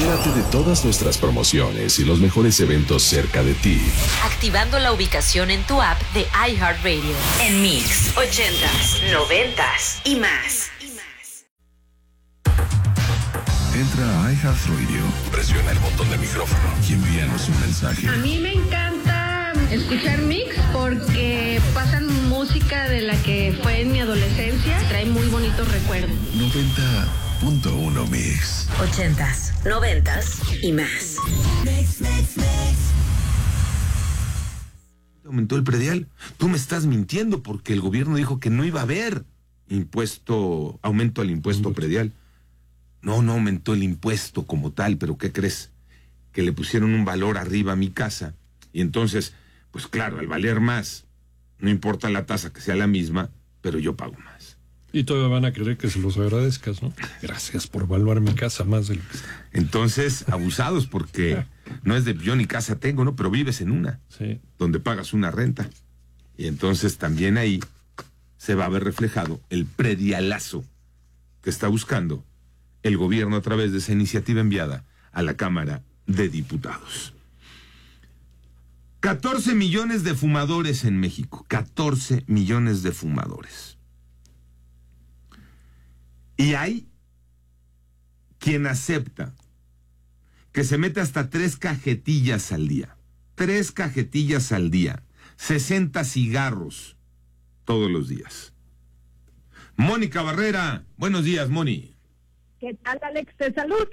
Entérate de todas nuestras promociones y los mejores eventos cerca de ti, activando la ubicación en tu app de iHeartRadio. En Mix 80s, 90s y más. Entra a iHeartRadio, presiona el botón de micrófono y envíanos un mensaje. A mí me encanta escuchar Mix porque pasan música de la que fue en mi adolescencia. Trae muy bonitos recuerdos. 90.1 Mix. 80s, 90s y más. Aumentó el predial. Tú me estás mintiendo porque el gobierno dijo que no iba a haber aumento al impuesto predial. No aumentó el impuesto como tal, pero ¿qué crees? Que le pusieron un valor arriba a mi casa y entonces, pues claro, al valer más, no importa la tasa que sea la misma, pero yo pago más. Y todavía van a querer que se los agradezcas, ¿no? Gracias por evaluar mi casa más de lo que está. Entonces, abusados porque no es de yo ni casa tengo, ¿no? Pero vives en una, sí, donde pagas una renta. Y entonces también ahí se va a ver reflejado el predialazo que está buscando el gobierno a través de esa iniciativa enviada a la Cámara de Diputados. 14 millones de fumadores en México. 14 millones de fumadores. Y hay quien acepta que se mete hasta 3 cajetillas al día. 3 cajetillas al día. 60 cigarros todos los días. Mónica Barrera. Buenos días, Moni. ¿Qué tal, Alex? Te saludo.